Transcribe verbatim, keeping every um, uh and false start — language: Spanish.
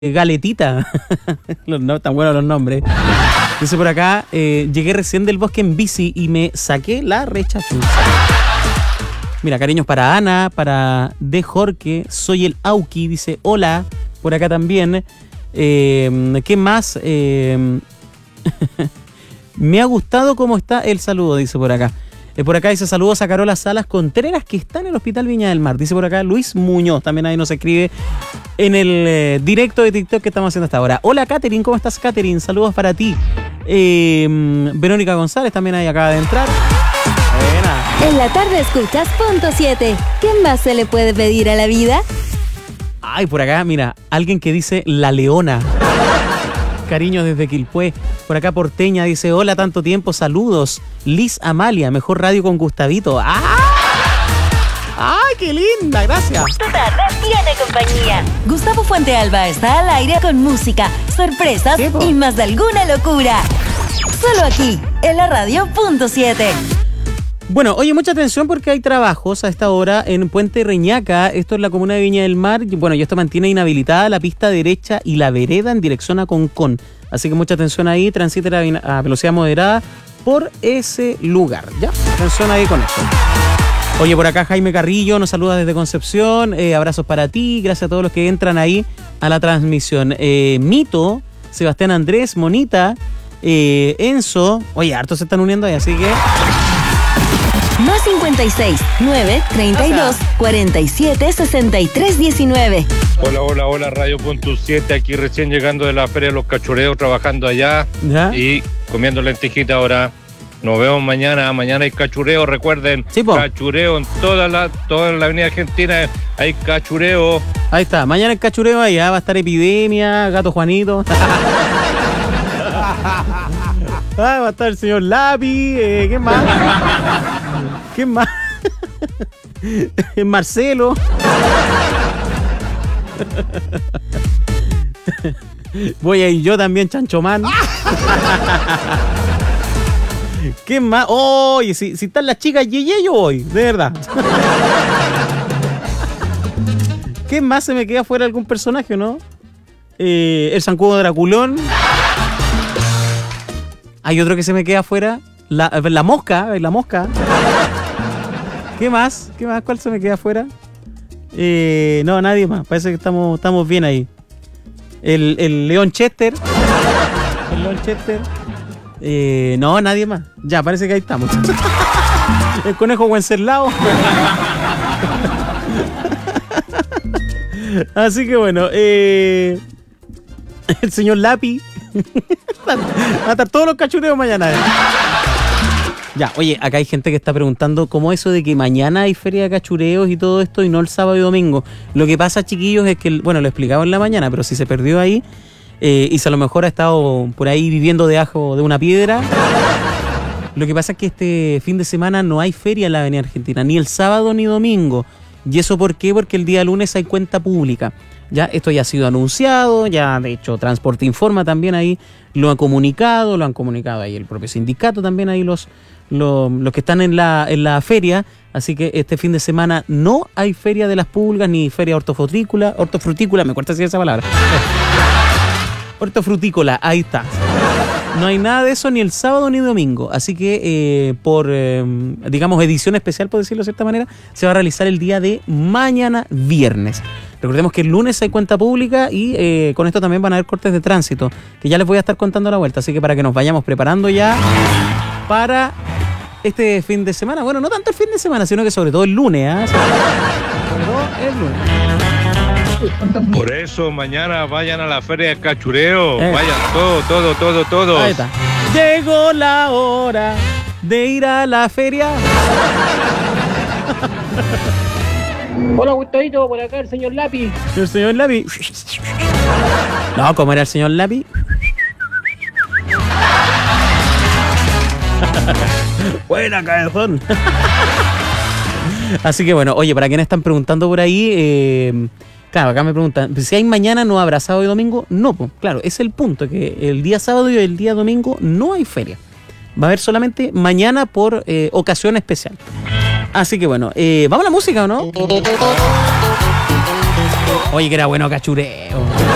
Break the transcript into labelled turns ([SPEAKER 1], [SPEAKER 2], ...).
[SPEAKER 1] Galetita. No tan buenos los nombres. Dice por acá, eh, llegué recién del bosque en bici y me saqué la rechachuza. Mira, cariños para Ana, para De Jorge, soy el Auki, dice hola, por acá también. Eh, ¿Qué más? Eh, me ha gustado cómo está el saludo, dice por acá. Eh, por acá dice saludos a Carola Salas Contreras, que está en el Hospital Viña del Mar. Dice por acá Luis Muñoz, también ahí nos escribe en el eh, directo de TikTok que estamos haciendo hasta ahora. Hola Catherine, ¿cómo estás Catherine? Saludos para ti. Eh, Verónica González también ahí acaba de entrar. Buena.
[SPEAKER 2] En la tarde escuchas Punto siete. ¿Qué más se le puede pedir a la vida?
[SPEAKER 1] Ay, por acá, mira, alguien que dice La Leona. Cariño desde Quilpué. Por acá Porteña dice, hola, tanto tiempo, saludos. Liz Amalia, mejor radio con Gustavito. ¡Ah! ¡Ay, qué linda! Gracias.
[SPEAKER 2] Tu tarde tiene compañía. Gustavo Fuentealba está al aire con música, sorpresas y más de alguna locura. Solo aquí, en la radio Punto siete.
[SPEAKER 1] Bueno, oye, mucha atención porque hay trabajos a esta hora en Puente Reñaca. Esto es la comuna de Viña del Mar. Bueno, y esto mantiene inhabilitada la pista derecha y la vereda en dirección a Concón. Así que mucha atención ahí, transite a velocidad moderada por ese lugar. ¿Ya? Atención ahí con eso. Oye, por acá Jaime Carrillo nos saluda desde Concepción. Eh, abrazos para ti. Gracias a todos los que entran ahí a la transmisión. Eh, Mito, Sebastián Andrés, Monita, eh, Enzo. Oye, hartos se están uniendo ahí, así que...
[SPEAKER 2] Más cincuenta y seis, nueve, treinta y dos, cuarenta y siete, sesenta y tres, diecinueve.
[SPEAKER 3] Hola, hola, hola, Radio Punto siete, aquí recién llegando de la Feria de los Cachureos, trabajando allá. ¿Ya? Y comiendo lentejita ahora. Nos vemos mañana, mañana hay cachureo, recuerden, sí, cachureo en toda la, toda la avenida Argentina, hay cachureo.
[SPEAKER 1] Ahí está, mañana el cachureo ahí, ¿eh? Va a estar Epidemia, Gato Juanito. Ah, va a estar el señor Lapi, eh, ¿qué más? ¿Qué más? Marcelo. Voy a ir yo también, Chanchomán. ¿Qué más? Oye, oh, si, si están las chicas Yeye, yo voy, de verdad. ¿Qué más se me queda fuera algún personaje, no? Eh, el zancudo Draculón. Hay otro que se me queda fuera. La, la mosca, la mosca. ¿Qué más? ¿Qué más? ¿Cuál se me queda fuera? Eh, no, nadie más. Parece que estamos, estamos bien ahí. El, el León Chester. El León Chester. Eh, no, nadie más. Ya, parece que ahí estamos. El conejo Wenceslao. Así que bueno, eh, el señor Lapi. Va a estar todos los cachureos mañana. Ya, oye, acá hay gente que está preguntando cómo eso de que mañana hay feria de cachureos y todo esto y no el sábado y domingo. Lo que pasa, chiquillos, es que, bueno, lo explicaba en la mañana, pero si se perdió ahí eh, y si a lo mejor ha estado por ahí viviendo de ajo de una piedra, lo que pasa es que este fin de semana no hay feria en la Avenida Argentina, ni el sábado ni domingo. ¿Y eso por qué? Porque el día lunes hay cuenta pública. Ya, esto ya ha sido anunciado, ya de hecho Transporte Informa también ahí lo ha comunicado, lo han comunicado ahí el propio sindicato también ahí los, los, los que están en la, en la feria, así que este fin de semana no hay feria de las pulgas ni feria hortofrutícola, hortofrutícola, me cuesta decir esa palabra. Hortofrutícola, ahí está. No hay nada de eso ni el sábado ni domingo, así que eh, por, eh, digamos, edición especial, por decirlo de cierta manera, se va a realizar el día de mañana viernes. Recordemos que el lunes hay cuenta pública y eh, con esto también van a haber cortes de tránsito, que ya les voy a estar contando a la vuelta, así que para que nos vayamos preparando ya para este fin de semana. Bueno, no tanto el fin de semana, sino que sobre todo el lunes, ¿eh? Sobre todo el lunes.
[SPEAKER 3] Por eso mañana vayan a la Feria de Cachureo, eh. vayan todo, todo, todo, todo.
[SPEAKER 1] Ahí está. Llegó la hora de ir a la feria.
[SPEAKER 4] Hola Gustavito, por acá el señor Lapi.
[SPEAKER 1] El señor Lapi. No, ¿cómo era el señor Lapi? Buena, cabezón. Así que bueno, oye, para quienes están preguntando por ahí, eh, claro, acá me preguntan, si hay mañana no habrá sábado y domingo. No, pues claro, ese es el punto, que el día sábado y el día domingo no hay feria. Va a haber solamente mañana por eh, ocasión especial. Así que bueno, eh, ¿vamos a la música o no? Oye, que era bueno cachureo.